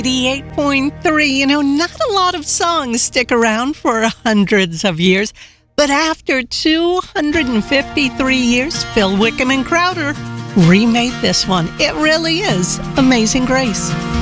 88.3. Not a lot of songs stick around for hundreds of years, but after 253 years, Phil Wickham and Crowder remade this one. It really is Amazing Grace.